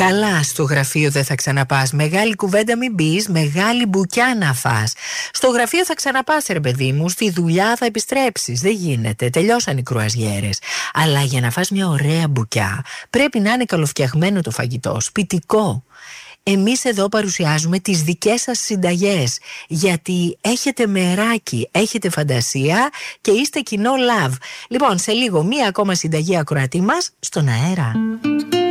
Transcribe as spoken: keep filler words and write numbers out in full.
Καλά, στο γραφείο δεν θα ξαναπάς. Μεγάλη κουβέντα μην πεις, μεγάλη μπουκιά να φας. Στο γραφείο θα ξαναπάς, ρε παιδί μου, στη δουλειά θα επιστρέψεις. Δεν γίνεται, τελειώσαν οι κρουαζιέρες. Αλλά για να φας μια ωραία μπουκιά πρέπει να είναι καλοφτιαγμένο το φαγητό, σπιτικό. Εμείς εδώ παρουσιάζουμε τις δικές σας συνταγές, γιατί έχετε μεράκι, έχετε φαντασία και είστε κοινό love. Λοιπόν, σε λίγο μία ακόμα συνταγή ακροατή μας στον αέρα.